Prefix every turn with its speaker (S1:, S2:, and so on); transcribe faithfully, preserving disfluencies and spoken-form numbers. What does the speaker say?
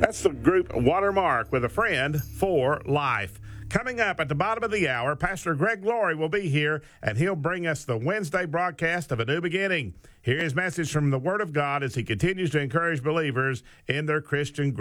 S1: That's the group Watermark with a friend for life. Coming up at the bottom of the hour, Pastor Greg Laurie will be here, and he'll bring us the Wednesday broadcast of A New Beginning. Hear his message from the Word of God as he continues to encourage believers in their Christian growth.